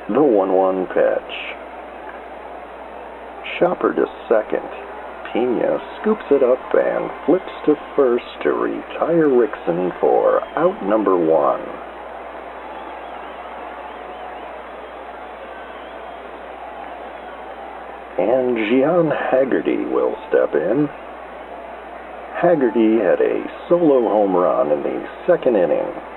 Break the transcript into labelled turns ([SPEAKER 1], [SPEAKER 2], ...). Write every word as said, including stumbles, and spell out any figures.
[SPEAKER 1] The one one pitch. Chopper to second. Pena scoops it up and flips to first to retire Rickson for out number one. And Gian Haggerty will step in. Haggerty had a solo home run in the second inning.